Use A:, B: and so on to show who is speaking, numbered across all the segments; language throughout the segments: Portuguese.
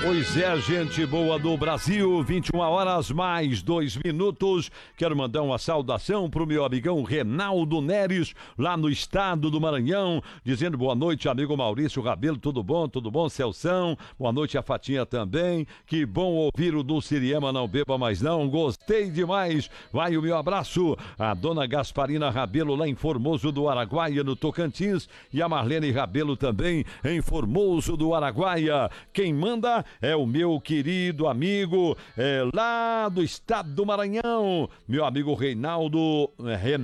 A: Pois é, gente boa do Brasil, 21 horas mais 2 minutos. Quero mandar uma saudação pro meu amigão Reinaldo Neres, lá no estado do Maranhão, dizendo boa noite, amigo Maurício Rabelo, tudo bom, Celção? Boa noite a Fatinha também, que bom ouvir o Dulciriema, não beba mais não, gostei demais. Vai o meu abraço, a dona Gasparina Rabelo, lá em Formoso do Araguaia, no Tocantins, e a Marlene Rabelo também, em Formoso do Araguaia. Quem manda é o meu querido amigo lá do estado do Maranhão, meu amigo Reinaldo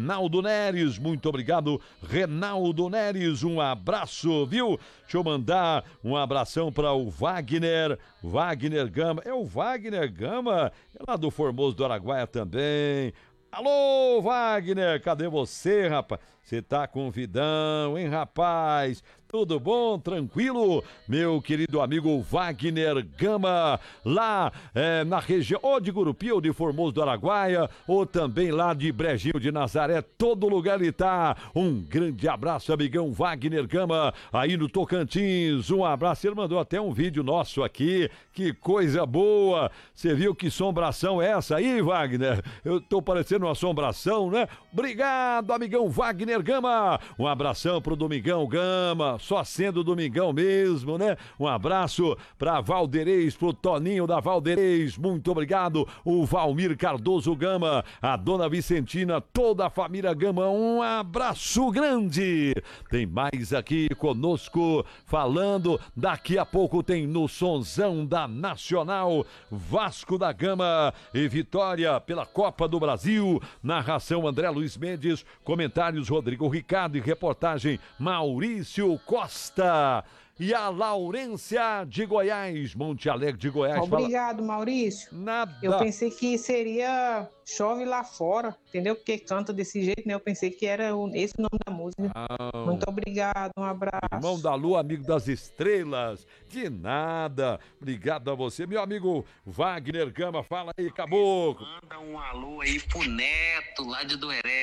A: Neres. Muito obrigado, Reinaldo Neres, um abraço, viu? Deixa eu mandar um abração para o Wagner Gama. É o Wagner Gama, é lá do Formoso do Araguaia também. Alô, Wagner, cadê você, rapaz? Você tá com vidão, hein, rapaz? Tudo bom? Tranquilo? Meu querido amigo Wagner Gama, lá na região ou de Gurupi, ou de Formoso do Araguaia, ou também lá de Brejinho de Nazaré, todo lugar ele tá. Um grande abraço, amigão Wagner Gama, aí no Tocantins, um abraço. Ele mandou até um vídeo nosso aqui, que coisa boa. Você viu que assombração é essa aí, Wagner? Eu tô parecendo uma assombração, né? Obrigado, amigão Wagner Gama. Um abração pro Domingão Gama, só sendo Domingão mesmo, né? Um abraço pra Valderez, pro Toninho da Valderez, muito obrigado. O Valmir Cardoso Gama, a dona Vicentina, toda a família Gama, um abraço grande. Tem mais aqui conosco falando, daqui a pouco tem no Sonzão da Nacional, Vasco da Gama e vitória pela Copa do Brasil. Narração André Luiz Mendes, comentários Rodrigo Ricardo e reportagem Maurício Costa. E a Laurência de Goiás, Monte Alegre de Goiás.
B: Obrigado, Maurício.
A: Nada.
B: Eu pensei que seria Chove Lá Fora, entendeu? Porque canta desse jeito, né? Eu pensei que era esse o nome da música. Muito obrigado, um abraço.
A: Irmão da Lua, amigo das estrelas. De nada. Obrigado a você, meu amigo Wagner Gama. Fala aí, caboclo.
C: Manda um alô aí pro Neto, lá de Doeré.